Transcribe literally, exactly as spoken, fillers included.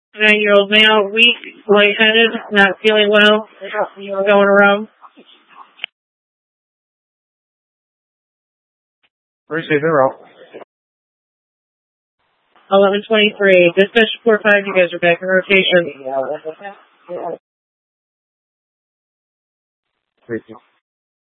Nine-year-old male, weak, lightheaded, not feeling well. You are going around. Receive zero. eleven twenty-three. Dispatch four five, you guys are back in rotation. Thank you.